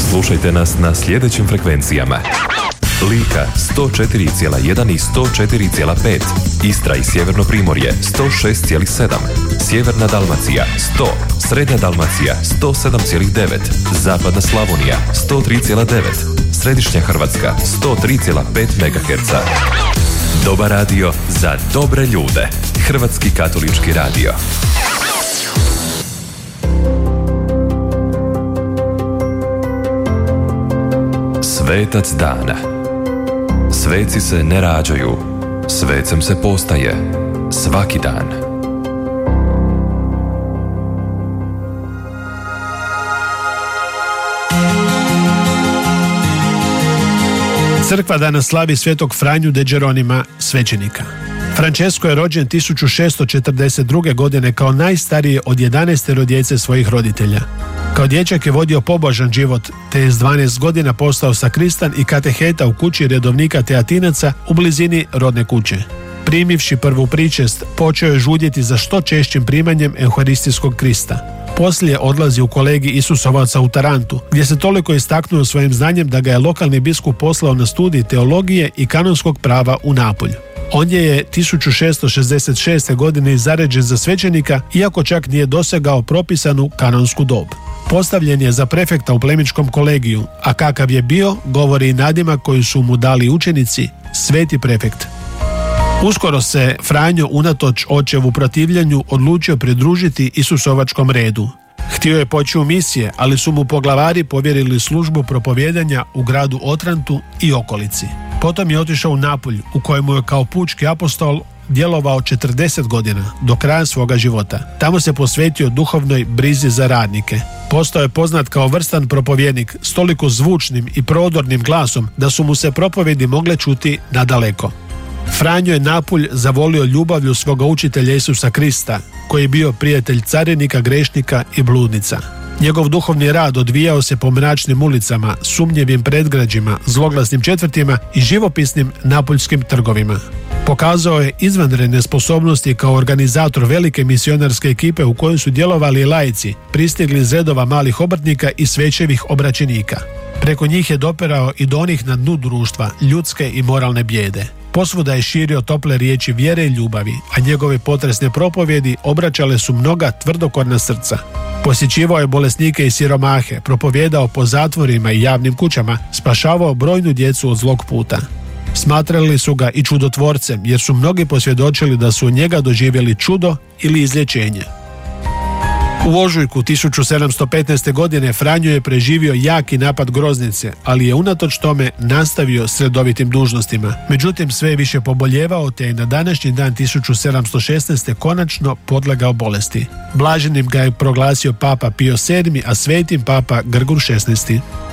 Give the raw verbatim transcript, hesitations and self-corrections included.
Slušajte nas na sljedećim frekvencijama: Lika sto četiri zarez jedan i sto četiri zarez pet, Istra i Sjeverno Primorje sto šest zarez sedam, Sjeverna Dalmacija sto, Srednja Dalmacija sto sedam zarez devet, Zapadna Slavonija sto tri zarez devet, Središnja Hrvatska sto tri zarez pet megaherca. Dobar radio za dobre ljude. Hrvatski katolički radio. Svetac dana. Sveci se ne rađaju, svecem se postaje svaki dan. Crkva danas slavi svetog Franju de Geronima, svećenika. Francesco je rođen tisuću šesto četrdeset druge. godine kao najstariji od jedanaestero djece svojih roditelja. Kao dječak je vodio pobožan život, te je s dvanaest godina postao sakristan i kateheta u kući redovnika teatinaca u blizini rodne kuće. Primivši prvu pričest, počeo je žudjeti za što češćim primanjem Euharistijskog Krista. Poslije odlazi u kolegij Isusovaca u Tarantu, gdje se toliko istaknuo svojim znanjem da ga je lokalni biskup poslao na studij teologije i kanonskog prava u Napulj. Ondje je tisuću šesto šezdeset šeste. godine zaređen za svećenika, iako čak nije dosegao propisanu kanonsku dob. Postavljen je za prefekta u plemičkom kolegiju, a kakav je bio, govori i nadimak koju su mu dali učenici, sveti prefekt. Uskoro se Franjo, unatoč očevu protivljenju, odlučio pridružiti Isusovačkom redu. Htio je poći u misije, ali su mu poglavari povjerili službu propovijedanja u gradu Otrantu i okolici. Potom je otišao u Napulj, u kojemu je kao pučki apostol djelovao četrdeset godina, do kraja svoga života. Tamo se posvetio duhovnoj brizi za radnike. Postao je poznat kao vrstan propovjednik s toliko zvučnim i prodornim glasom da su mu se propovjedi mogle čuti nadaleko. Franjo je Napulj zavolio ljubavlju svoga učitelja Isusa Krista, koji je bio prijatelj carinika, grešnika i bludnica. Njegov duhovni rad odvijao se po mračnim ulicama, sumnjivim predgrađima, zloglasnim četvrtima i živopisnim napuljskim trgovima. Pokazao je izvanredne sposobnosti kao organizator velike misionarske ekipe u kojoj su djelovali laici, pristigli iz redova malih obrtnika i svećevih obraćenika. Preko njih je doperao i do onih na dnu društva, ljudske i moralne bijede. Posvuda je širio tople riječi vjere i ljubavi, a njegove potresne propovjedi obraćale su mnoga tvrdokorna srca. Posjećivao je bolesnike i siromahe, propovijedao po zatvorima i javnim kućama, spašavao brojnu djecu od zlog puta. Smatrali su ga i čudotvorcem, jer su mnogi posvjedočili da su od njega doživjeli čudo ili izlječenje. U ožujku tisuću sedamsto petnaeste. godine Franjo je preživio jaki napad groznice, ali je unatoč tome nastavio s redovitim dužnostima. Međutim, sve je više poboljevao, te je na današnji dan tisuću sedamsto šesnaeste. konačno podlegao bolesti. Blaženim ga je proglasio papa Pio sedmi, a svetim papa Grgur šesnaesti.